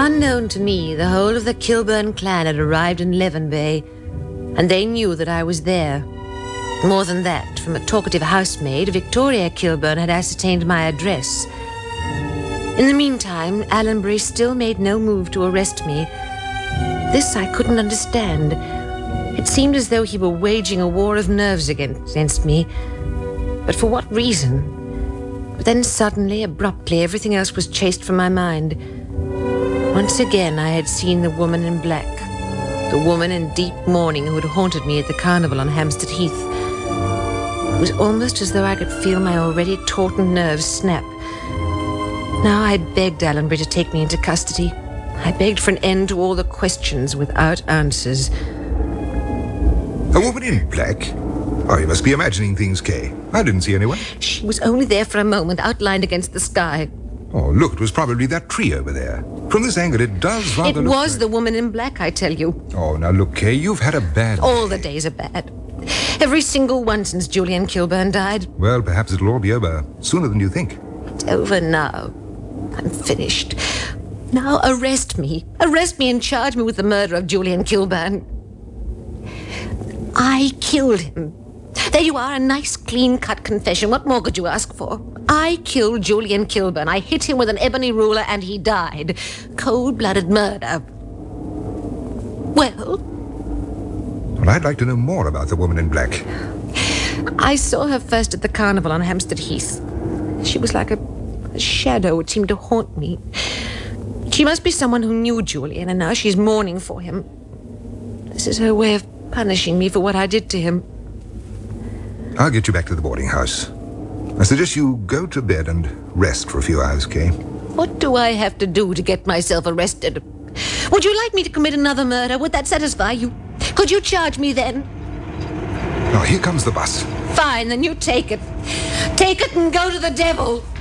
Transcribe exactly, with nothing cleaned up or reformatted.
Unknown to me, the whole of the Kilburn clan had arrived in Leven Bay, and they knew that I was there. More than that, from a talkative housemaid, Victoria Kilburn had ascertained my address. In the meantime, Allenbury still made no move to arrest me. This I couldn't understand. It seemed as though he were waging a war of nerves against me. But for what reason? But then suddenly, abruptly, everything else was chased from my mind. Once again, I had seen the woman in black. The woman in deep mourning who had haunted me at the carnival on Hampstead Heath. It was almost as though I could feel my already tautened nerves snap. Now I begged Allenbury to take me into custody. I begged for an end to all the questions without answers. A woman in black? Oh, you must be imagining things, Kay. I didn't see anyone. She was only there for a moment, outlined against the sky. Oh, look, it was probably that tree over there. From this angle, it does rather It look was like... the woman in black, I tell you. Oh, now look, Kay, you've had a bad All day. the days are bad. Every single one since Julian Kilburn died. Well, perhaps it'll all be over sooner than you think. It's over now. I'm finished. Now arrest me. Arrest me and charge me with the murder of Julian Kilburn. I killed him. There you are, a nice, clean-cut confession. What more could you ask for? I killed Julian Kilburn. I hit him with an ebony ruler and he died. Cold-blooded murder. Well? Well, I'd like to know more about the woman in black. I saw her first at the carnival on Hampstead Heath. She was like a, a shadow which seemed to haunt me. She must be someone who knew Julian, and now she's mourning for him. This is her way of punishing me for what I did to him. I'll get you back to the boarding house. I suggest you go to bed and rest for a few hours, Kay. What do I have to do to get myself arrested? Would you like me to commit another murder? Would that satisfy you? Could you charge me then? Now, here comes the bus. Fine, then you take it. Take it and go to the devil.